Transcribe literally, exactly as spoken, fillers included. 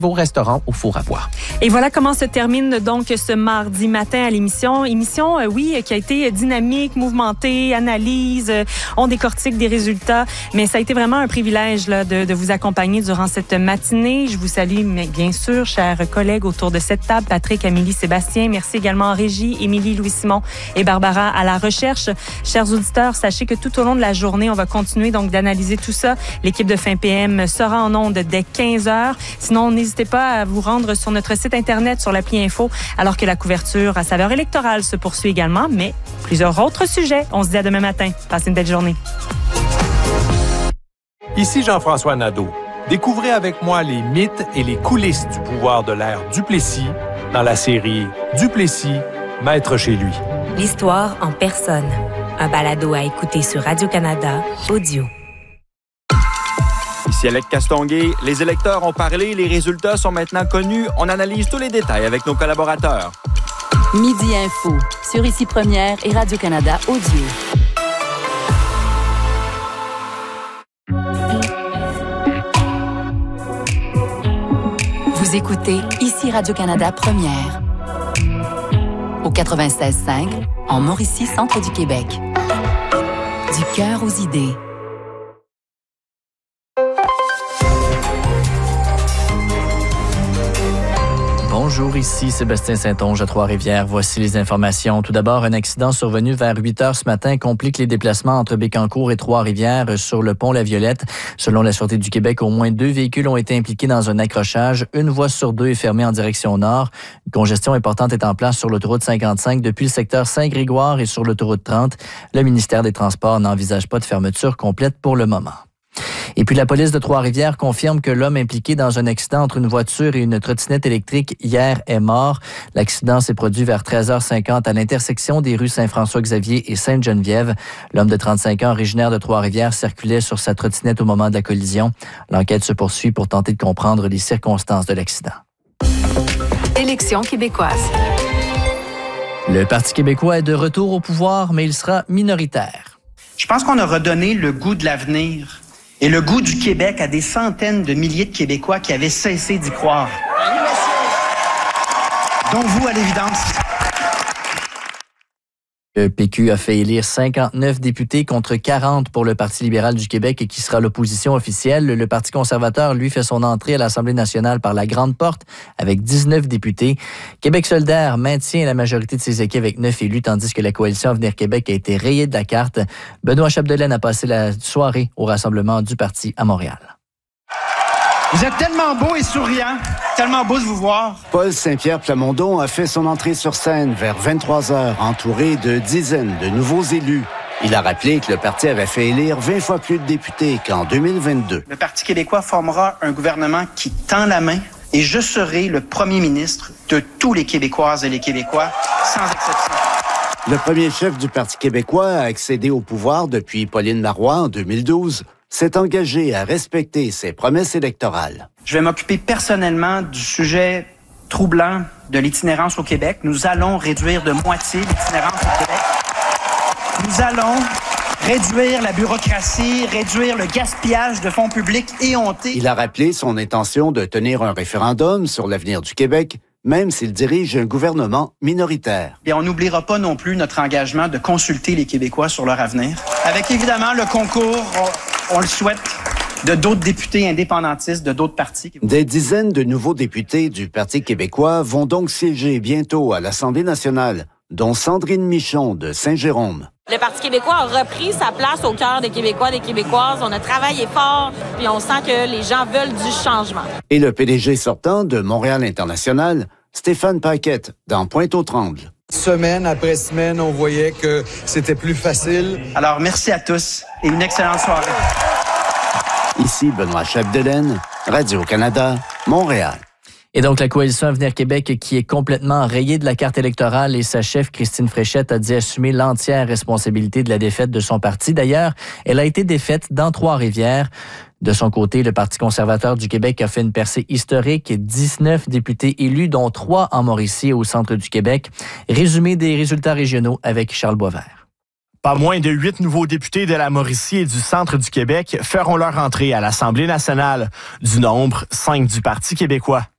vos restaurants au four à bois. Et voilà comment se termine donc ce mardi matin à l'émission. Émission, euh, oui, qui a été dynamique, mouvementée, analyse, euh, on décortique des résultats, mais ça a été vraiment un privilège là, de, de vous accompagner durant cette matinée. Je vous salue, mais bien sûr, chers collègues autour de cette table, Patrick, Amélie, Sébastien. Merci également en régie, Émilie, Louis-Simon et Barbara à la recherche. Chers auditeurs, sachez que tout au long de la journée, on va continuer donc d'analyser tout ça. L'équipe de Fin P M sera en ondes dès quinze heures. Sinon, n'hésitez N'hésitez pas à vous rendre sur notre site Internet, sur l'appli Info, alors que la couverture à saveur électorale se poursuit également, mais plusieurs autres sujets. On se dit à demain matin. Passez une belle journée. Ici Jean-François Nadeau. Découvrez avec moi les mythes et les coulisses du pouvoir de l'ère Duplessis dans la série Duplessis, maître chez lui. L'histoire en personne. Un balado à écouter sur Radio-Canada Audio. Ici Alec Castonguay, les électeurs ont parlé, les résultats sont maintenant connus. On analyse tous les détails avec nos collaborateurs. Midi Info, sur Ici Première et Radio-Canada Audio. Vous écoutez Ici Radio-Canada Première. Au quatre-vingt-seize cinq, en Mauricie, centre du Québec. Du cœur aux idées. Bonjour, ici Sébastien Saint-Onge à Trois-Rivières. Voici les informations. Tout d'abord, un accident survenu vers huit heures ce matin complique les déplacements entre Bécancour et Trois-Rivières sur le pont La Violette. Selon la Sûreté du Québec, au moins deux véhicules ont été impliqués dans un accrochage. Une voie sur deux est fermée en direction nord. Une congestion importante est en place sur l'autoroute cinquante-cinq depuis le secteur Saint-Grégoire et sur l'autoroute trente. Le ministère des Transports n'envisage pas de fermeture complète pour le moment. Et puis la police de Trois-Rivières confirme que l'homme impliqué dans un accident entre une voiture et une trottinette électrique hier est mort. L'accident s'est produit vers treize heures cinquante à l'intersection des rues Saint-François-Xavier et Sainte-Geneviève. L'homme de trente-cinq ans, originaire de Trois-Rivières, circulait sur sa trottinette au moment de la collision. L'enquête se poursuit pour tenter de comprendre les circonstances de l'accident. Élections québécoises. Le Parti québécois est de retour au pouvoir, mais il sera minoritaire. Je pense qu'on a redonné le goût de l'avenir et le goût du Québec à des centaines de milliers de Québécois qui avaient cessé d'y croire. Dont vous, à l'évidence. Le P Q a fait élire cinquante-neuf députés contre quarante pour le Parti libéral du Québec qui sera l'opposition officielle. Le Parti conservateur, lui, fait son entrée à l'Assemblée nationale par la grande porte avec dix-neuf députés. Québec solidaire maintient la majorité de ses équipes avec neuf élus, tandis que la coalition Avenir Québec a été rayée de la carte. Benoît Chapdelaine a passé la soirée au rassemblement du parti à Montréal. Vous êtes tellement beau et souriant, tellement beau de vous voir. Paul Saint-Pierre Plamondon a fait son entrée sur scène vers vingt-trois heures, entouré de dizaines de nouveaux élus. Il a rappelé que le parti avait fait élire vingt fois plus de députés qu'en deux mille vingt-deux. Le Parti québécois formera un gouvernement qui tend la main et je serai le premier ministre de tous les Québécoises et les Québécois, sans exception. Le premier chef du Parti québécois a accédé au pouvoir depuis Pauline Marois en deux mille douze. S'est engagé à respecter ses promesses électorales. Je vais m'occuper personnellement du sujet troublant de l'itinérance au Québec. Nous allons réduire de moitié l'itinérance au Québec. Nous allons réduire la bureaucratie, réduire le gaspillage de fonds publics éhontés. Il a rappelé son intention de tenir un référendum sur l'avenir du Québec, même s'il dirige un gouvernement minoritaire. Et on n'oubliera pas non plus notre engagement de consulter les Québécois sur leur avenir. Avec évidemment le concours, on, on le souhaite, de d'autres députés indépendantistes de d'autres partis. Des dizaines de nouveaux députés du Parti québécois vont donc siéger bientôt à l'Assemblée nationale, dont Sandrine Michon de Saint-Jérôme. Le Parti québécois a repris sa place au cœur des Québécois et des Québécoises. On a travaillé fort, puis on sent que les gens veulent du changement. Et le P D G sortant de Montréal International, Stéphane Paquette, dans Pointe-aux-Trembles. Semaine après semaine, on voyait que c'était plus facile. Alors, merci à tous et une excellente soirée. Ici Benoît Chapdelaine, Radio-Canada, Montréal. Et donc, la coalition Avenir Québec qui est complètement rayée de la carte électorale et sa chef, Christine Fréchette, a dit assumer l'entière responsabilité de la défaite de son parti. D'ailleurs, elle a été défaite dans Trois-Rivières. De son côté, le Parti conservateur du Québec a fait une percée historique. dix-neuf députés élus, dont trois en Mauricie et au centre du Québec. Résumé des résultats régionaux avec Charles Boisvert. Pas moins de huit nouveaux députés de la Mauricie et du centre du Québec feront leur entrée à l'Assemblée nationale. Du nombre, cinq du Parti québécois.